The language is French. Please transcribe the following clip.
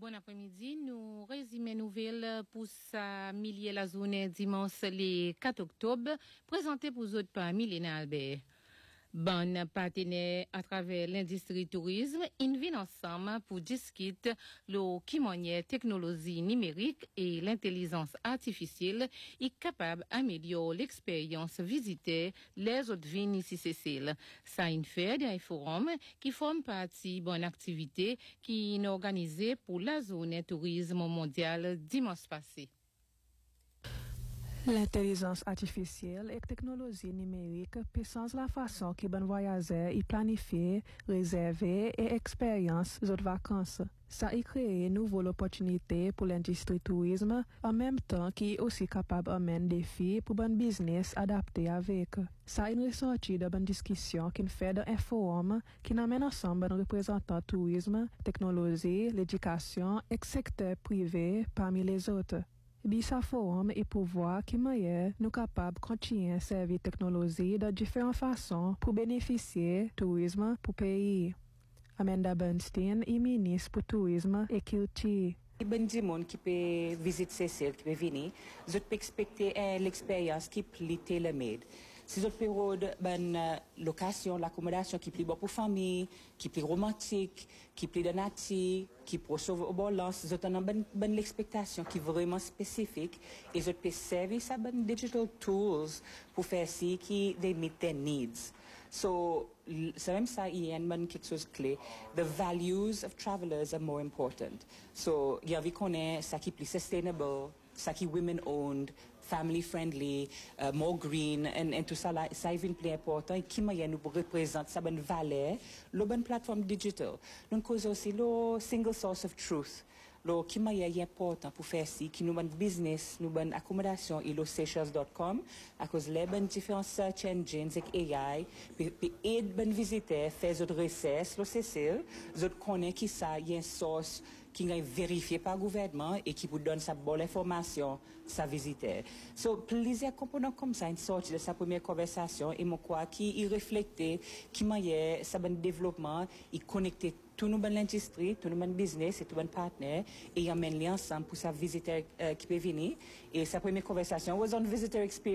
Bon après-midi, nous résumons nouvelles pour sa millier la journée dimanche le 4 octobre, présenté pour vous par Milena Albert. Bon partenaire à travers l'industrie tourisme, ils viennent ensemble pour discuter le qui manière technologie numérique et l'intelligence artificielle est capable d'améliorer l'expérience visitée les autres vignes ici Cécile. Ça une fait d'un forum qui forme partie bonne activité qui est organisée pour la zone tourisme mondial dimanche passé. L'intelligence artificielle et technologie numérique puissance la façon que bon voyageur y planifie, réserver et expérience de vacances. Ça y crée une nouvelle opportunité pour l'industrie tourisme, en même temps qui est aussi capable d'amener des défis pour bon business adapté avec. Ça une ressortie de bonne discussion qui fait d'un forum qui amène ensemble un représentant tourisme, technologie, l'éducation et secteur privé parmi les autres. Bisa forum et pour voir qui meilleur nous capables de continuer à servir technologie de différentes façons pour bénéficier tourisme pour pays. Amanda Bernstein est ministre pour tourisme et culture. Ben du monde qui peut visiter Cécile, qui peut venir, je peux expecter l'expérience qui est tailor-made. Si je peux ben location, l'accommodation qui est bon pour famille, qui est romantique, qui est de nature, qui peut sauver au balance, je donne ben l'expectation qui est vraiment spécifique et je peux servir ça ben digital tools pour faire ci qui they meet their needs. So, c'est même ça, il y a quelque chose de clé. The values of travelers are more important. So, il y a vu qu'on est ça qui est plus sustainable, ça qui est women owned, family friendly, more green, and tout ça là, ça est plus important. Et qui nous représente ça bonne valeur, la bonne plateforme digital. Donc, cause aussi le single source of truth. Lo qui est important pour faire ci, qui nous un business, nous une accommodation et le Seychelles.com, à cause les bonnes différents search engines et AI, puis aide ben visiteurs, faire d'autres recherches, le Cécile, d'autres connaissent qui ça, y a une source qui est vérifiée par le gouvernement et qui vous donne sa bonne information, sa visiteur. So, plusieurs composants comme ça, une sorte de sa première conversation, et moi quoi, qui y reflète, qui est sa bon développement, y connecter tout nous bonne l'industrie, tout nous bon business et tout bon partenaire, et y amène les ensemble pour sa visiteur qui peut venir. Et sa première conversation was on visitor experience.